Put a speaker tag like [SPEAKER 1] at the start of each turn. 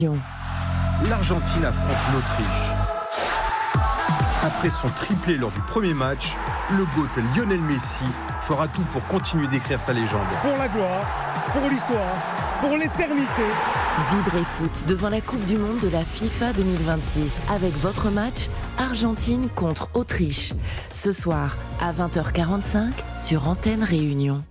[SPEAKER 1] L'Argentine affronte l'Autriche. Après son triplé lors du premier match, le GOAT Lionel Messi fera tout pour continuer d'écrire sa légende.
[SPEAKER 2] Pour la gloire, pour l'histoire, pour l'éternité.
[SPEAKER 3] Vibrez foot devant la Coupe du Monde de la FIFA 2026 avec votre match Argentine contre Autriche. Ce soir à 20h45 sur Antenne Réunion.